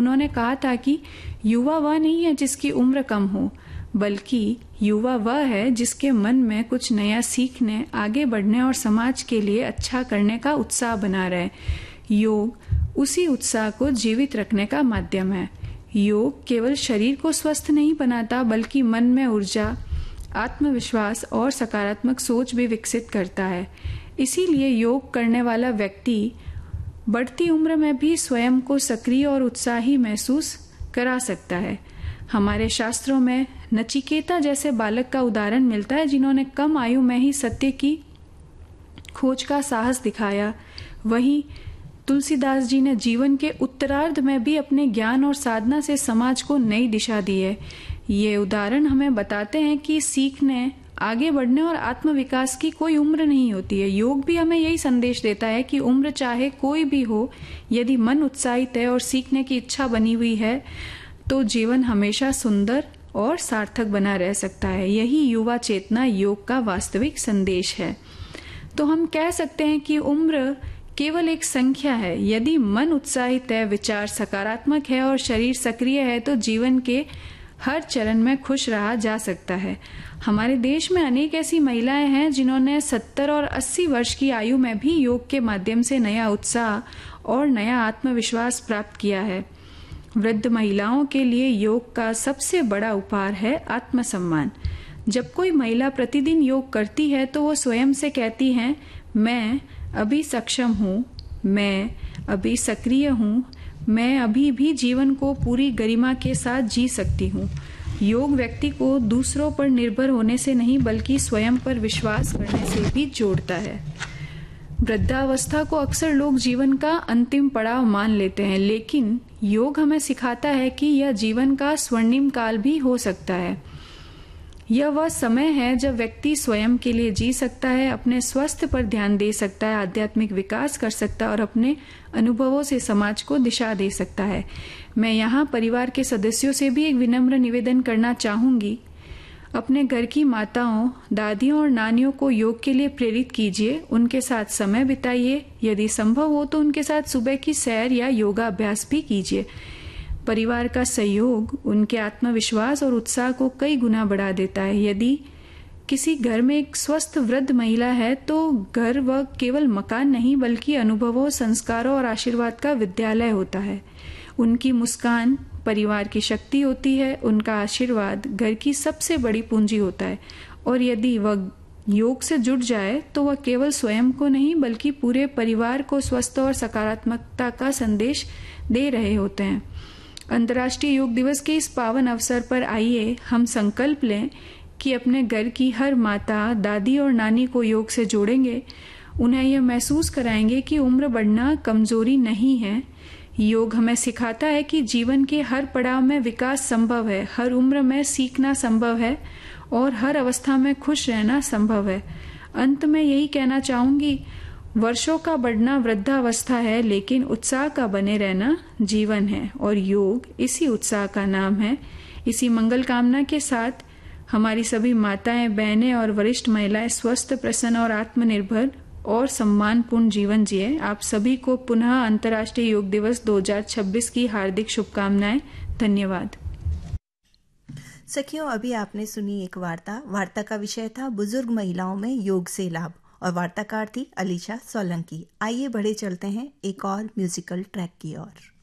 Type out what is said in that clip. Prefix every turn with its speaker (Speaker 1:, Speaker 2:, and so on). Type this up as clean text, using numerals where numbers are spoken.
Speaker 1: उन्होंने कहा था कि युवा वह नहीं है जिसकी उम्र कम हो, बल्कि युवा वह है जिसके मन में कुछ नया सीखने, आगे बढ़ने और समाज के लिए अच्छा करने का उत्साह बना रहे। योग उसी उत्साह को जीवित रखने का माध्यम है। योग केवल शरीर को स्वस्थ नहीं बनाता, बल्कि मन में ऊर्जा, आत्मविश्वास और सकारात्मक सोच भी विकसित करता है। इसीलिए योग करने वाला व्यक्ति बढ़ती उम्र में भी स्वयं को सक्रिय और उत्साही महसूस करा सकता है। हमारे शास्त्रों में नचिकेता जैसे बालक का उदाहरण मिलता है, जिन्होंने कम आयु में ही सत्य की खोज का साहस दिखाया। वहीं तुलसीदास जी ने जीवन के उत्तरार्ध में भी अपने ज्ञान और साधना से समाज को नई दिशा दी है। ये उदाहरण हमें बताते हैं कि सीखने, आगे बढ़ने और आत्मविकास की कोई उम्र नहीं होती है। योग भी हमें यही संदेश देता है कि उम्र चाहे कोई भी हो, यदि मन उत्साहित है और सीखने की इच्छा बनी हुई है तो जीवन हमेशा सुंदर और सार्थक बना रह सकता है। यही युवा चेतना योग का वास्तविक संदेश है। तो हम कह सकते हैं कि उम्र केवल एक संख्या है। यदि मन उत्साहित है, विचार सकारात्मक है और शरीर सक्रिय है तो जीवन के हर चरण में खुश रहा जा सकता है। हमारे देश में अनेक ऐसी महिलाएं हैं जिन्होंने 70 और 80 वर्ष की आयु में भी योग के माध्यम से नया उत्साह और नया आत्मविश्वास प्राप्त किया है। वृद्ध महिलाओं के लिए योग का सबसे बड़ा उपहार है आत्मसम्मान। जब कोई महिला प्रतिदिन योग करती है तो वो स्वयं से कहती हैं, मैं अभी सक्षम हूँ, मैं अभी सक्रिय हूँ, मैं अभी भी जीवन को पूरी गरिमा के साथ जी सकती हूँ। योग व्यक्ति को दूसरों पर निर्भर होने से नहीं, बल्कि स्वयं पर विश्वास करने से भी जोड़ता है। वृद्धावस्था को अक्सर लोग जीवन का अंतिम पड़ाव मान लेते हैं, लेकिन योग हमें सिखाता है कि यह जीवन का स्वर्णिम काल भी हो सकता है। यह वह समय है जब व्यक्ति स्वयं के लिए जी सकता है, अपने स्वास्थ्य पर ध्यान दे सकता है, आध्यात्मिक विकास कर सकता है और अपने अनुभवों से समाज को दिशा दे सकता है। मैं यहाँ परिवार के सदस्यों से भी एक विनम्र निवेदन करना चाहूंगी। अपने घर की माताओं, दादियों और नानियों को योग के लिए प्रेरित कीजिए, उनके साथ समय बिताइए। यदि संभव हो तो उनके साथ सुबह की सैर या योगा अभ्यास भी कीजिए। परिवार का सहयोग उनके आत्मविश्वास और उत्साह को कई गुना बढ़ा देता है। यदि किसी घर में एक स्वस्थ वृद्ध महिला है तो घर वह केवल मकान नहीं, बल्कि अनुभवों, संस्कारों और आशीर्वाद का विद्यालय होता है। उनकी मुस्कान परिवार की शक्ति होती है, उनका आशीर्वाद घर की सबसे बड़ी पूंजी होता है। और यदि वह योग से जुड़ जाए तो वह केवल स्वयं को नहीं, बल्कि पूरे परिवार को स्वस्थ और सकारात्मकता का संदेश दे रहे होते हैं। अंतर्राष्ट्रीय योग दिवस के इस पावन अवसर पर आइए हम संकल्प लें कि अपने घर की हर माता, दादी और नानी को योग से जोड़ेंगे। उन्हें यह महसूस कराएंगे कि उम्र बढ़ना कमजोरी नहीं है। योग हमें सिखाता है कि जीवन के हर पड़ाव में विकास संभव है, हर उम्र में सीखना संभव है और हर अवस्था में खुश रहना संभव है। अंत में यही कहना चाहूंगी, वर्षों का बढ़ना वृद्धावस्था है, लेकिन उत्साह का बने रहना जीवन है और योग इसी उत्साह का नाम है। इसी मंगल कामना के साथ हमारी सभी माताएं, बहनें और वरिष्ठ महिलाएं स्वस्थ, प्रसन्न और आत्मनिर्भर और सम्मानपूर्ण जीवन जिए। आप सभी को पुनः अंतर्राष्ट्रीय योग दिवस 2026 की हार्दिक शुभकामनाएं। धन्यवाद।
Speaker 2: सखियों, अभी आपने सुनी एक वार्ता का विषय था बुजुर्ग महिलाओं में योग से लाभ और वार्ताकार थी अलीशा सोलंकी। आइए बढ़े चलते हैं एक और म्यूजिकल ट्रैक की ओर।